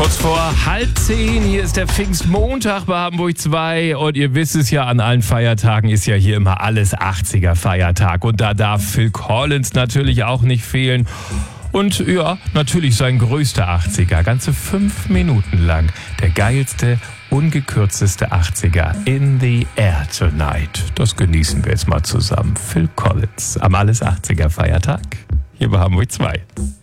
Kurz vor 9:30, hier ist der Pfingstmontag bei Hamburg 2 und ihr wisst es ja, an allen Feiertagen ist ja hier immer alles 80er Feiertag und da darf Phil Collins natürlich auch nicht fehlen. Und ja, natürlich sein größter 80er, ganze 5 Minuten lang. Der geilste, ungekürzteste 80er, In the Air Tonight. Das genießen wir jetzt mal zusammen. Phil Collins am Alles 80er Feiertag hier bei Hamburg 2.